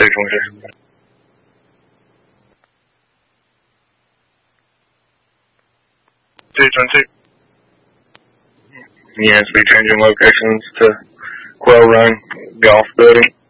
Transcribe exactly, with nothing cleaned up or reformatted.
对，同学。对，twenty. Yes, we changing locations to Quail Run Golf Building.